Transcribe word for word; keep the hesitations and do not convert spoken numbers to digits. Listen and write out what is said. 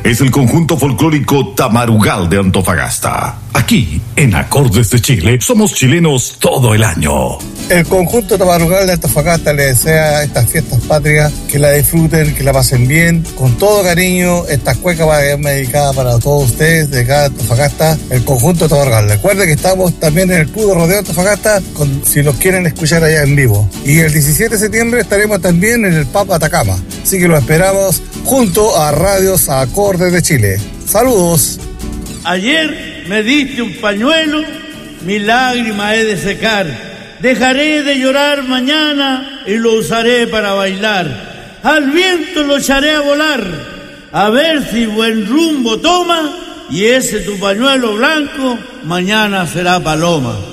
es el conjunto folclórico Tamarugal de Antofagasta. Aquí, en Acordes de Chile, somos chilenos todo el año. El conjunto Tamarugal de Antofagasta le desea a estas fiestas patrias que la disfruten, que la pasen bien, con todo cariño. Esta cueca va dedicada para todos ustedes de cada Antofagasta, el conjunto Tamarugal. Recuerden que estamos también en el Club de Rodeo Antofagasta, con, si nos quieren escuchar allá en vivo. Y el diecisiete de septiembre estaremos también en el P A P Atacama. Así que lo esperamos junto a Radios Acordes de Chile. ¡Saludos! Ayer me diste un pañuelo, mi lágrima he de secar. Dejaré de llorar mañana y lo usaré para bailar. Al viento lo echaré a volar, a ver si buen rumbo toma, y ese tu pañuelo blanco mañana será paloma.